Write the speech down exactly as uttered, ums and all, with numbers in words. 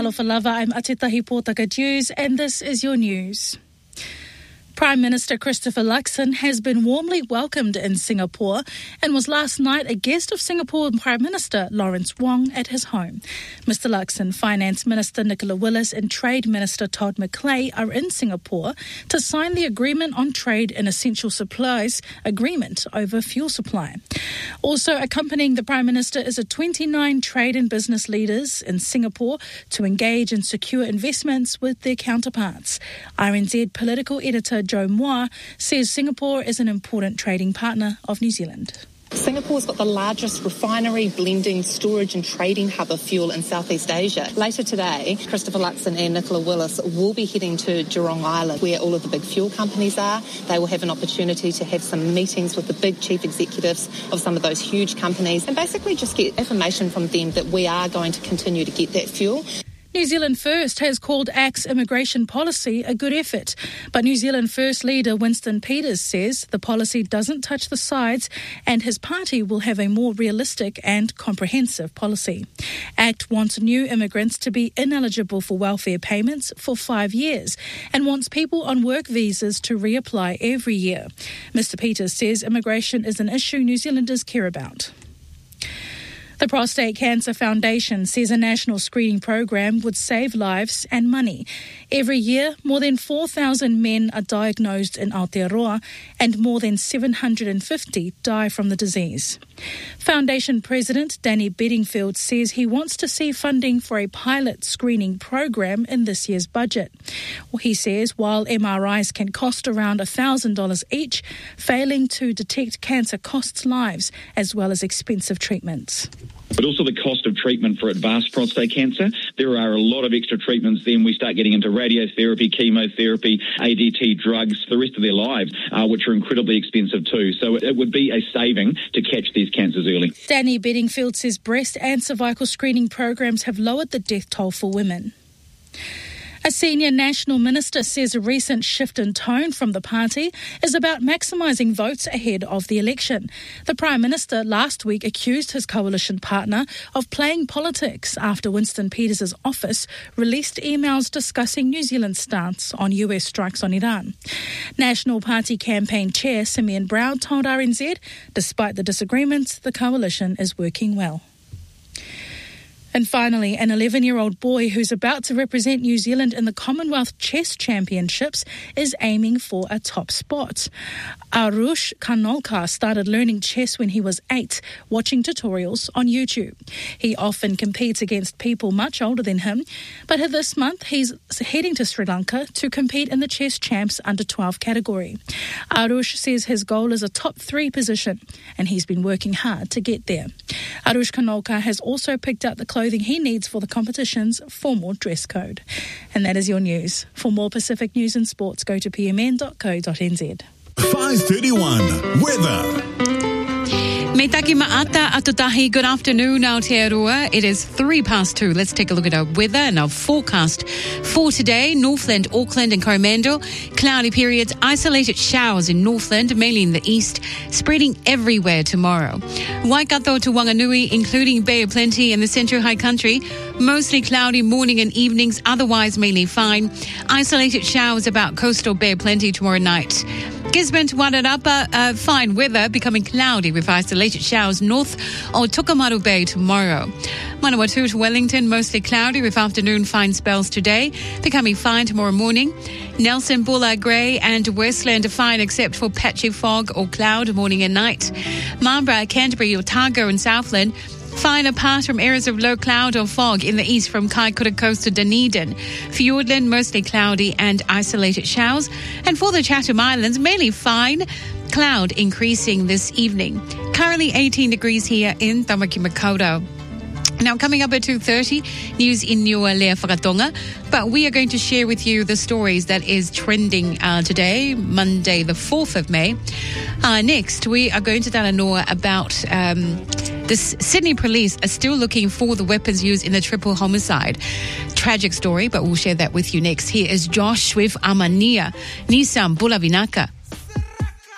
Alofa lava, I'm Atitahi Pōtaka Dews, and this is your news. Prime Minister Christopher Luxon has been warmly welcomed in Singapore and was last night a guest of Singapore Prime Minister Lawrence Wong at his home. Mister Luxon, Finance Minister Nicola Willis and Trade Minister Todd McClay are in Singapore to sign the Agreement on Trade in Essential Supplies agreement over fuel supply. Also accompanying the Prime Minister is a twenty-nine trade and business leaders in Singapore to engage and secure investments with their counterparts. R N Z political editor Joe Moore says Singapore is an important trading partner of New Zealand. Singapore's got the largest refinery, blending, storage and trading hub of fuel in Southeast Asia. Later today, Christopher Luxon and Nicola Willis will be heading to Jurong Island, where all of the big fuel companies are. They will have an opportunity to have some meetings with the big chief executives of some of those huge companies and basically just get information from them that we are going to continue to get that fuel. New Zealand First has called A C T's immigration policy a good effort, but New Zealand First leader Winston Peters says the policy doesn't touch the sides and his party will have a more realistic and comprehensive policy. A C T wants new immigrants to be ineligible for welfare payments for five years and wants people on work visas to reapply every year. Mister Peters says immigration is an issue New Zealanders care about. The Prostate Cancer Foundation says a national screening program would save lives and money. Every year, more than four thousand men are diagnosed in Aotearoa and more than seven hundred fifty die from the disease. Foundation President Danny Bedingfield says he wants to see funding for a pilot screening program in this year's budget. He says while M R Is can cost around one thousand dollars each, failing to detect cancer costs lives as well as expensive treatments. But also the cost of treatment for advanced prostate cancer. There are a lot of extra treatments. Then we start getting into radiotherapy, chemotherapy, A D T drugs for the rest of their lives, uh, which are incredibly expensive too. So it would be a saving to catch these cancers early. Danny Bedingfield says breast and cervical screening programs have lowered the death toll for women. A senior national minister says a recent shift in tone from the party is about maximising votes ahead of the election. The Prime Minister last week accused his coalition partner of playing politics after Winston Peters' office released emails discussing New Zealand's stance on U S strikes on Iran. National Party campaign chair Simeon Brown told R N Z, despite the disagreements, the coalition is working well. And finally, an eleven-year-old boy who's about to represent New Zealand in the Commonwealth Chess Championships is aiming for a top spot. Arush Kanolkar started learning chess when he was eight, watching tutorials on YouTube. He often competes against people much older than him, but this month he's heading to Sri Lanka to compete in the Chess Champs under twelve category. Arush says his goal is a top three position, and he's been working hard to get there. Arush Kanolkar has also picked out the clothing he needs for the competition's formal dress code. And that is your news. For more Pacific news and sports, go to p m n dot co dot n z. five thirty-one Weather. Me taki maata atutahi. Good afternoon, Aotearoa. It is three past two. Let's take a look at our weather and our forecast for today. Northland, Auckland and Coromandel. Cloudy periods, isolated showers in Northland, mainly in the east, spreading everywhere tomorrow. Waikato to Wanganui, including Bay of Plenty and the Central High Country. Mostly cloudy morning and evenings, otherwise mainly fine. Isolated showers about coastal Bay of Plenty tomorrow night. Gisborne to Wairarapa, uh, fine weather, becoming cloudy with isolated showers north of Tokomaru Bay tomorrow. Manawatu to Wellington, mostly cloudy with afternoon fine spells today, becoming fine tomorrow morning. Nelson, Bulla, Grey and Westland fine except for patchy fog or cloud morning and night. Marlborough, Canterbury, Otago and Southland, fine apart from areas of low cloud or fog in the east from Kaikoura Coast to Dunedin. Fiordland, mostly cloudy and isolated showers. And for the Chatham Islands, mainly fine, cloud increasing this evening. Currently eighteen degrees here in Tamaki Makaurau. Now, coming up at two thirty, news in Niua Lea Whakatonga. But we are going to share with you the stories that is trending uh, today, Monday, the fourth of May. Uh, next, we are going to tell Noah about um, this. Sydney police are still looking for the weapons used in the triple homicide. Tragic story, but we'll share that with you next. Here is Josh with Amania, Nissan Bulavinaka.